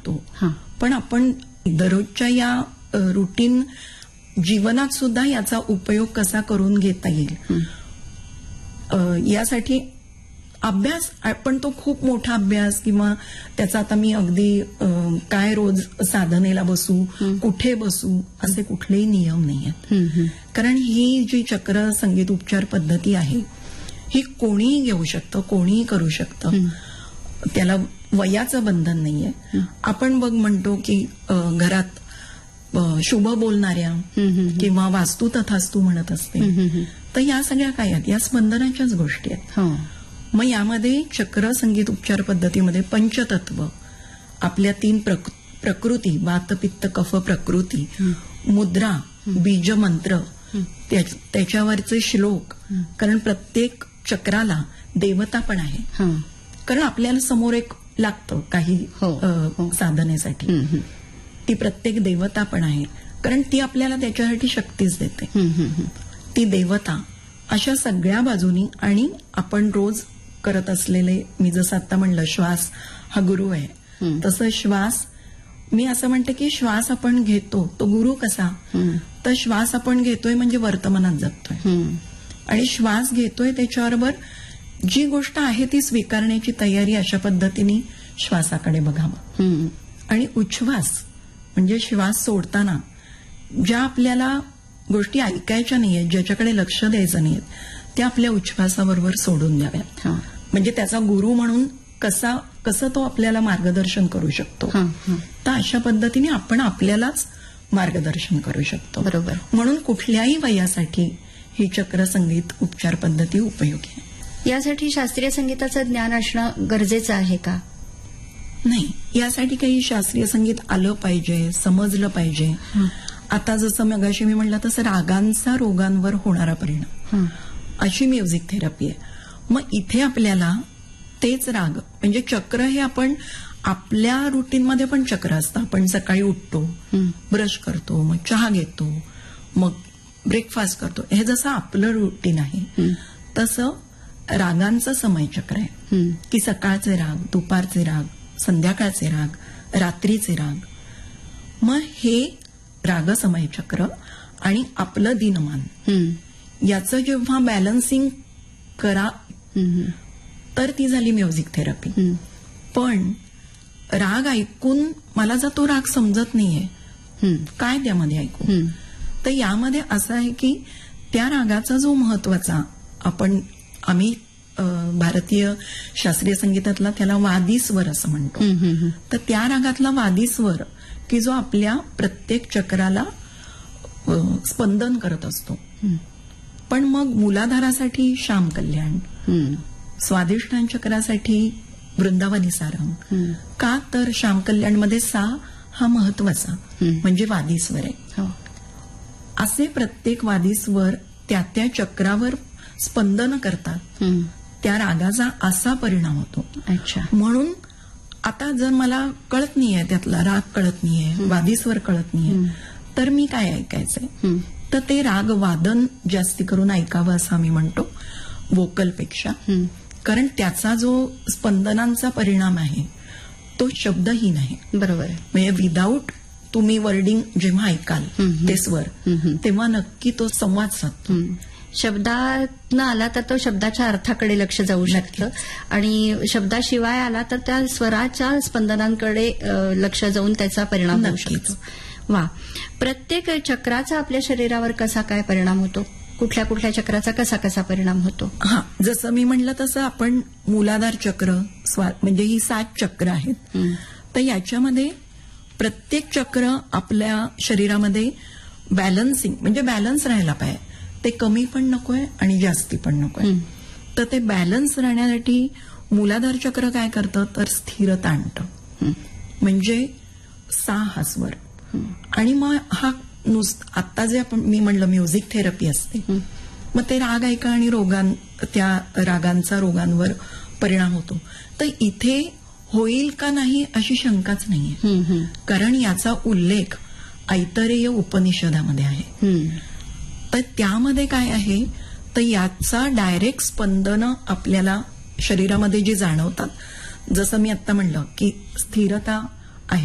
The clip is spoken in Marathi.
शकतो. पण आपण दररोजच्या या रुटीन जीवनात सुद्धा याचा उपयोग कसा करून घेता येईल यासाठी अभ्यास, पण तो खूप मोठा अभ्यास किंवा त्याचा आता मी अगदी काय रोज साधनेला बसू, कुठे बसू असे कुठलेही नियम नाही आहेत. कारण ही जी चक्र संगीत उपचार पद्धती आहे ही कोणीही घेऊ शकतं, कोणीही करू शकतं. त्याला वयाचं बंधन नाहीये. आपण बघ म्हणतो की घरात शुभ बोलणाऱ्या किंवा वास्तू तथास्तू म्हणत असते, तर या सगळ्या काय आहेत, या स्पंदनाच्याच गोष्टी आहेत. मग यामध्ये चक्र संगीत उपचार पद्धतीमध्ये पंचतत्व, आपल्या 3 प्रकृती, वात पित्त कफ प्रकृती, मुद्रा, बीज मंत्र, त्याच्यावरचे श्लोक, कारण प्रत्येक चक्राला देवता पण आहे. कारण आपल्याला समोर एक लागतं काही साधनेसाठी, ती प्रत्येक देवता पण आहे, कारण ती आपल्याला त्याच्यासाठी शक्तीच देते. ती देवता अशा सगळ्या बाजूनी, आणि आपण रोज करत असलेले, मी जसं आता म्हणलं श्वास हा गुरु आहे, तसं श्वास, मी असं म्हणते की श्वास आपण घेतो तो गुरु कसा, तर श्वास आपण घेतोय म्हणजे वर्तमानात जगतोय, आणि श्वास घेतोय त्याच्याबरोबर जी गोष्ट आहे ती स्वीकारण्याची तयारी, अशा पद्धतीने श्वासाकडे बघावं. आणि उच्छ्वास म्हणजे श्वास सोडताना ज्या आपल्याला गोष्टी ऐकायच्या नाहीयेत, ज्याच्याकडे लक्ष द्यायचं नाहीये, त्या आपल्या उच्छ्वासाबरोबर सोडून द्याव्यात. म्हणजे त्याचा गुरु म्हणून कसं तो आपल्याला मार्गदर्शन करू शकतो, तर अशा पद्धतीने आपण आपल्यालाच मार्गदर्शन करू शकतो. बरोबर. म्हणून कुठल्याही वयासाठी ही चक्र संगीत उपचार पद्धती उपयोगी आहे. यासाठी शास्त्रीय संगीताचं ज्ञान असणं गरजेचं आहे का? नाही, यासाठी काही शास्त्रीय संगीत आलं पाहिजे, समजलं पाहिजे. आता जसं मगाशी मी म्हणलं तसं रागांचा रोगांवर होणारा परिणाम, अशी म्युझिक थेरपी आहे. मग इथे आपल्याला तेच राग, म्हणजे चक्र हे आपण आपल्या रुटीनमध्ये पण चक्र असतं. आपण सकाळी उठतो, ब्रश करतो, मग चहा घेतो, मग ब्रेकफास्ट करतो, हे जसं आपलं रुटीन आहे तसं रागांचं समयचक्र आहे की सकाळचे राग, दुपारचे राग, संध्याकाळचे राग, रात्रीचे राग. मग हे राग समयचक्र आणि आपलं दिनमान याचं जेव्हा बॅलन्सिंग करा तर ती झाली म्युझिक थेरपी. पण राग ऐकून मला जर तो राग समजत नाहीये, काय त्यामध्ये ऐकू, तर यामध्ये असं आहे की त्या रागाचा जो महत्वाचा, आम्ही भारतीय शास्त्रीय संगीतातला त्याला वादी स्वर असं म्हणतो, तर त्या रागातला वादी स्वर की जो आपल्या प्रत्येक चक्राला स्पंदन करत असतो. पण मग मूलाधारासाठी श्याम कल्याण, स्वादिष्टान चक्रासाठी वृंदावनी सारंग, का तर श्याम कल्याणमध्ये सा हा महत्वाचा म्हणजे वादी स्वर आहे. असे प्रत्येक वादी स्वर त्या त्या चक्रावर स्पंदन करतात, त्या रागाचा असा परिणाम होतो. अच्छा. म्हणून आता जर मला कळत नाहीये, त्यातला राग कळत नाहीये, वादी स्वर कळत नाहीये, तर मी काय ऐकायचंय, तर ते राग वादन जास्ती करून ऐकावं असं आम्ही म्हणतो वोकलपेक्षा, कारण त्याचा जो स्पंदनांचा परिणाम आहे तो शब्दहीन आहे. बरोबर. म्हणजे विदाऊट तुम्ही वर्डिंग जेव्हा ऐकाल ते स्वर, तेव्हा नक्की तो संवाद साधतो. शब्दातनं आला तर तो शब्दाच्या अर्थाकडे लक्ष जाऊ शकतं, आणि शब्दाशिवाय आला तर त्या स्वराच्या स्पंदनांकडे लक्ष जाऊन त्याचा परिणाम होऊ शकतो. वा. प्रत्येक चक्राचा आपल्या शरीरावर कसा काय परिणाम होतो? कुठल्या कुठल्या चक्राचा कसा कसा परिणाम होतो? हा, जसं मी म्हणलं तसं आपण मूलाधार चक्र, म्हणजे ही 7 चक्र आहेत, तर याच्यामध्ये प्रत्येक चक्र आपल्या शरीरामध्ये बॅलन्सिंग, म्हणजे बॅलन्स राहायला पाहिजे. ते कमी पण नकोय आणि जास्ती पण नकोय. तर ते बॅलन्स राहण्यासाठी मूलाधार चक्र काय करतं, तर स्थिरता आणतं, म्हणजे सा हा स्वर. आणि मग हा आता जे मी म्हणलं म्युझिक थेरपी असते, मग ते राग ऐका आणि त्या रागांचा रोगांवर परिणाम होतो. तर इथे होईल का नाही अशी शंकाच नाहीये, कारण याचा उल्लेख ऐतरेय उपनिषदामध्ये आहे. तर त्यामध्ये काय आहे, तर याचा डायरेक्ट स्पंदन आपल्याला शरीरामध्ये जी जाणवतात, जसं मी आता म्हणलं की स्थिरता